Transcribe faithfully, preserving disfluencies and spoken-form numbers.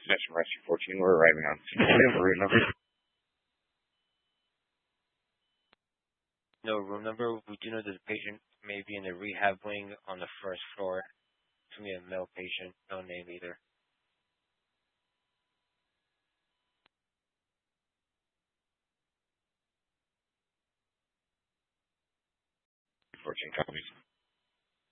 Destination Rescue fourteen. We're arriving on scene. Room number. No room number. We do know that the patient may be in the rehab wing on the first floor. It's going to be a male patient. No name either. fourteen copies.